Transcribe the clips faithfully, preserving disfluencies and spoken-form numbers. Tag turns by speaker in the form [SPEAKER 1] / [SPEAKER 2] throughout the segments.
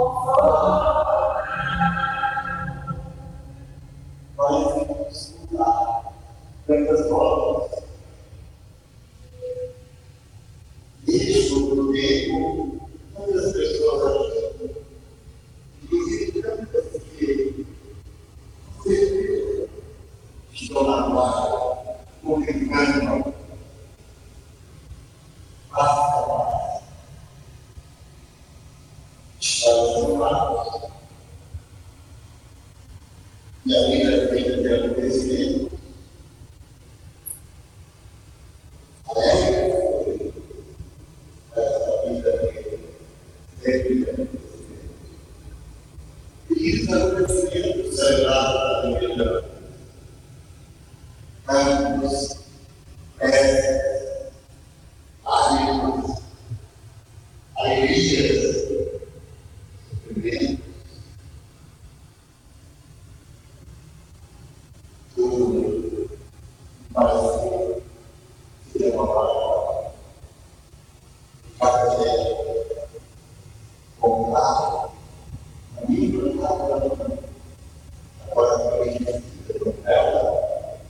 [SPEAKER 1] vai estudar tantas obras. Isso porque muitas pessoas aqui, inclusive tantas que estão na guarda, publicando as palavras, estão chamados. E a vida é feita pelo crescimento. Alegre essa vida é feita pelo crescimento. E isso é o crescimento sagrado da vida. Campos, peças, águas, alegrias, sofrimentos, tudo parece ser uma palavra. Cada dia, comprar, amigo, nada, agora que a gente precisa dela.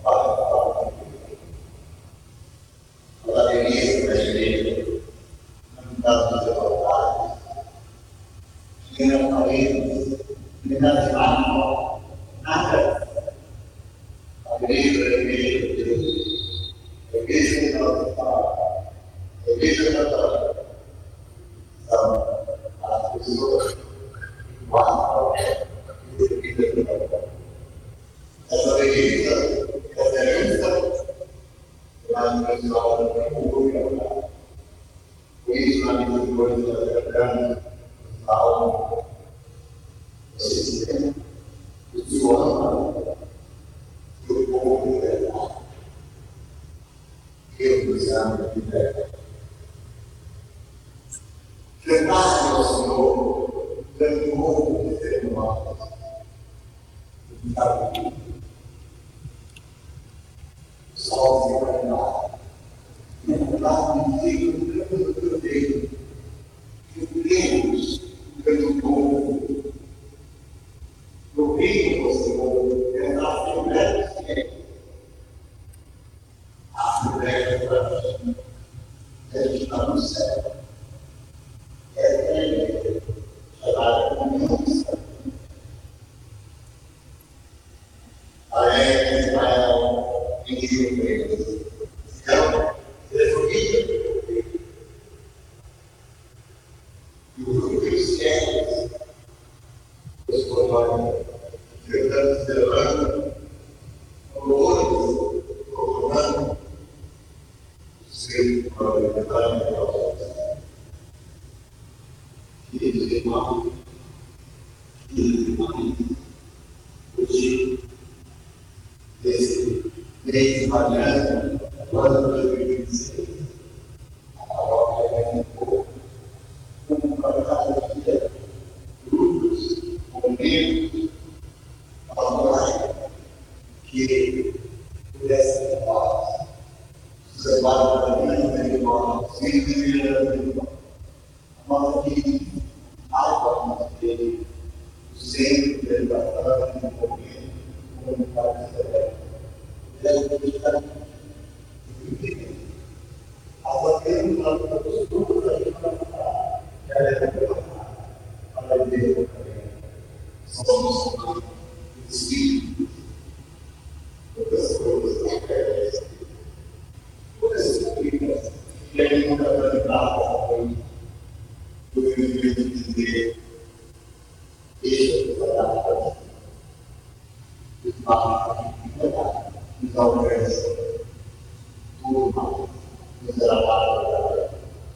[SPEAKER 1] A alegria da igreja, no caso dos devotados, que não falemos, nem das almas, nada. A igreja é a igreja de Deus, a igreja de nossa palavra, a igreja católica, são as pessoas que guardam a vida de Deus. Essa alegria, essa herança, mas o pessoal não tem orgulho. Por isso, na vida de hoje, nós lembramos a alma, o sistema, o seu alma, e o povo de verdade. Deus nos ama de verdade. Cantar ao Senhor, dando um pouco de ser humano. Sol se vai lá, e o lado digo do canto do Deus, que o Deus, o canto povo, no reino do Senhor, é na Assembleia do Senhor. A Assembleia do Senhor é que está no céu. É ele, chamada comunhão. A Israel, em Deus. Então, resolvido. E os cristianos, os colonos, tentando se levantar, colores, colorando, sem probabilidade de causa. Queridos irmãos, queridos irmãos, hoje, nesse mês de maio, do ano de dois mil e vinte e seis, a palavra é um pouco, como para cada dia, grupos, momentos, online, que pudessem falar, observar a vida de nós, sem viver a vida, a nossa vida, a alma dele, o centro da família, o momento, o comunitário celeste. Deve estar aqui. A temos uma postura de trabalhar, que é para a igreja também. Somos espíritos, todas as coisas acontecem, todas as coisas que é nunca cantada, do que dizer, deixa de falar para você. De fato, então, cresce tudo mais, no trabalho.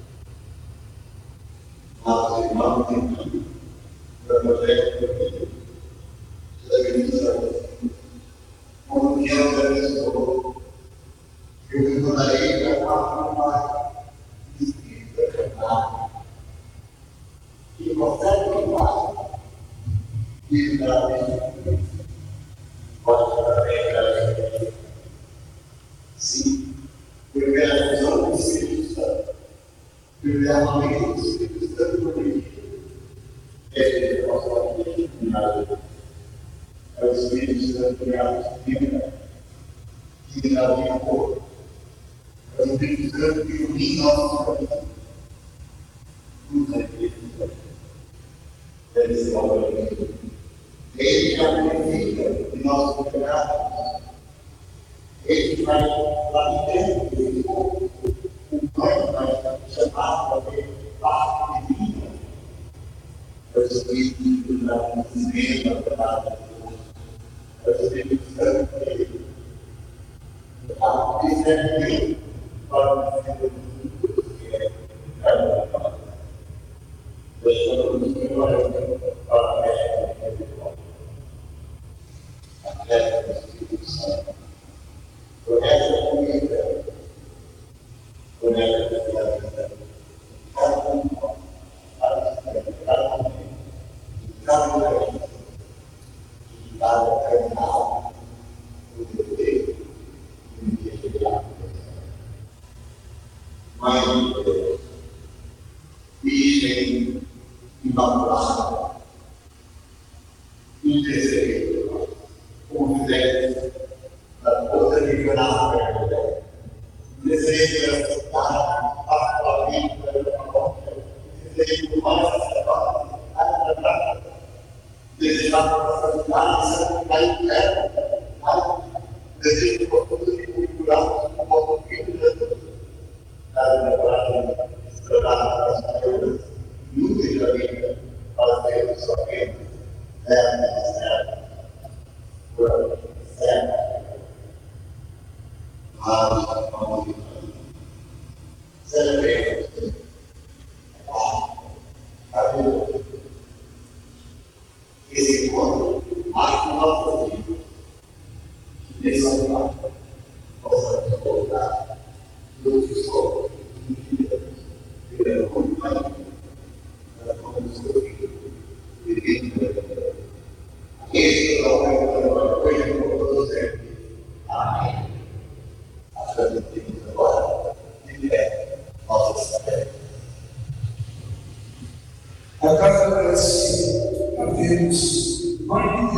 [SPEAKER 1] Mas, irmãos, tem o projeto do Filho, da igreja, como que eu abençoo, eu me mandarei para uma espírita cantar, que consegue cantar, e para mim, pode também para mim. Sim, porque a visão do Espírito Santo, porque a mente do Espírito Santo no meio, é Os filhos da criança divina, que não tem cor. Os filhos da divina, nosso caminho. Tudo é feito. Eles são o caminho. Ele já purifica de nosso pecado. Ele vai lá de dentro, o banho vai chamar para ver parte divina. Os filhos da divina, da Os Espíritos Santo dele. A prisão dele para o Espírito que é cada um. Deixando-nos ignorando para a festa do a festa do Espírito Santo. Por essa comida, por essa vida, cada um, cada um, cada um, cada um, cada canal, o dever, o dever, Mãe de Deus, Virgem Imaculada, intercedendo, confidente da força regional da desejo de aceitar a sua vida, desejo de mais aceitar a verdade, desejar a santidade da interna, desejo de profunda e cultural, como o filho de Deus, da verdade, esperar as coisas, luz da vida, para ter sua vida, é certo, por certo, mas não me celebremos a vida. Esse encontro marca o nosso vida. Nesse encontro, possamos voltar no escopo de vida, vivendo como mãe, como seu filho, vivendo. Esse é o meu coisa com todos eles. Amém. A sua vida agora, de pé, nossa fé.
[SPEAKER 2] A casa agradece a Deus, Mãe de